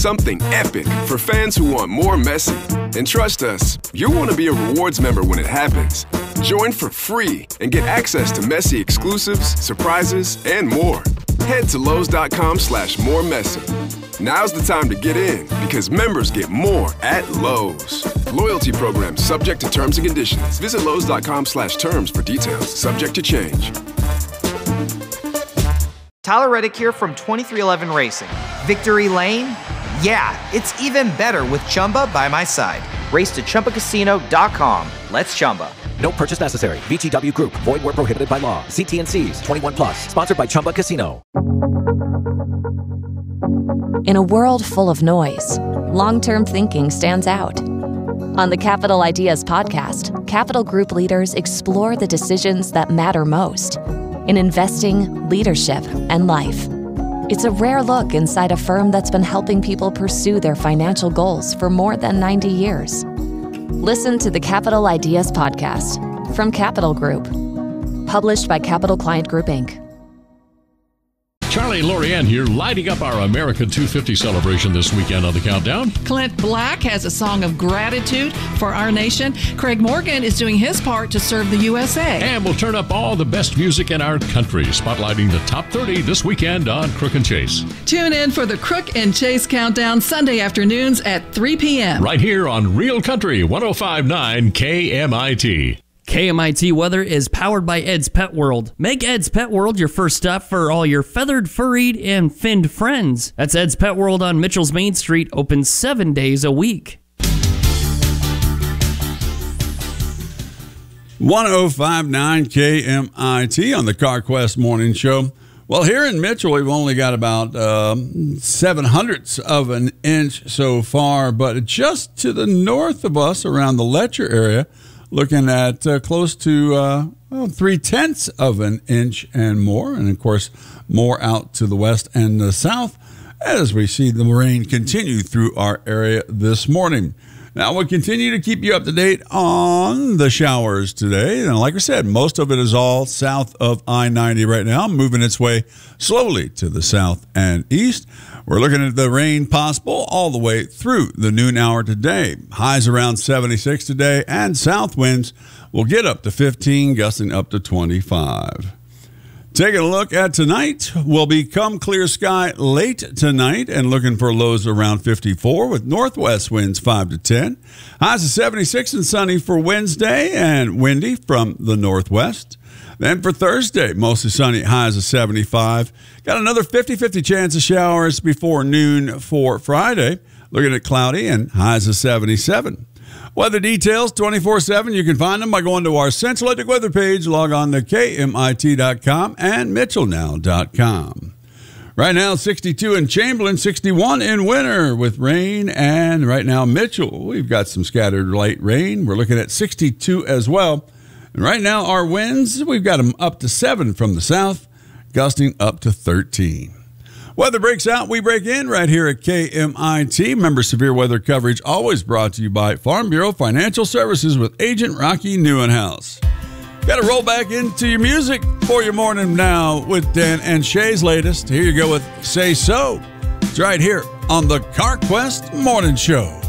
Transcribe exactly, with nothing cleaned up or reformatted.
Something epic for fans who want more Messi. And trust us, you'll want to be a rewards member when it happens. Join for free and get access to Messi exclusives, surprises, and more. Head to Lowe's.com slash more Messi. Now's the time to get in because members get more at Lowe's. Loyalty program subject to terms and conditions. Visit Lowe's.com slash terms for details. Subject to change. Tyler Reddick here from twenty-three eleven Racing. Victory Lane? Yeah, it's even better with Chumba by my side. Race to Chumba Casino dot com. Let's Chumba. No purchase necessary. V G W Group. Void where prohibited by law. See T and C's. twenty-one plus. Sponsored by Chumba Casino. In a world full of noise, long-term thinking stands out. On the Capital Ideas podcast, Capital Group leaders explore the decisions that matter most in investing, leadership, and life. It's a rare look inside a firm that's been helping people pursue their financial goals for more than ninety years. Listen to the Capital Ideas podcast from Capital Group, published by Capital Client Group, Incorporated. Charlie Lorianne here, lighting up our America two fifty celebration this weekend on the Countdown. Clint Black has a song of gratitude for our nation. Craig Morgan is doing his part to serve the U S A. And we'll turn up all the best music in our country, spotlighting the top thirty this weekend on Crook and Chase. Tune in for the Crook and Chase Countdown Sunday afternoons at three p.m. Right here on Real Country one oh five point nine K M I T. K M I T weather is powered by Ed's Pet World. Make Ed's Pet World your first stop for all your feathered, furried, and finned friends. That's Ed's Pet World on Mitchell's Main Street, open seven days a week. one oh five point nine K M I T on the CarQuest Morning Show. Well, here in Mitchell, we've only got about um, seven hundredths of an inch so far, but just to the north of us, around the Letcher area, looking at uh, close to uh, well, three-tenths of an inch and more, and, of course, more out to the west and the south as we see the rain continue through our area this morning. Now, we'll continue to keep you up to date on the showers today. And like I said, most of it is all south of I ninety right now, moving its way slowly to the south and east. We're looking at the rain possible all the way through the noon hour today. Highs around seventy-six today, and south winds will get up to fifteen, gusting up to twenty-five. Taking a look at tonight, we'll become clear sky late tonight and looking for lows around fifty-four with northwest winds five to ten. Highs of seventy-six and sunny for Wednesday and windy from the northwest. Then for Thursday, mostly sunny, highs of seventy-five. Got another fifty-fifty chance of showers before noon for Friday. Looking at cloudy and highs of seventy-seven. Weather details twenty-four seven. You can find them by going to our Central Atlantic weather page. Log on to K M I T dot com and Mitchell Now dot com. Right now, sixty-two in Chamberlain, sixty-one in Winter with rain. And right now, Mitchell, we've got some scattered light rain. We're looking at sixty-two as well. And right now, our winds, we've got them up to seven from the south, gusting up to thirteen. Weather breaks out, we break in right here at K M I T. Remember, severe weather coverage always brought to you by Farm Bureau Financial Services with Agent Rocky Neuenhouse. Got to roll back into your music for your morning now with Dan and Shay's latest. Here you go with Say So. It's right here on the CarQuest Morning Show.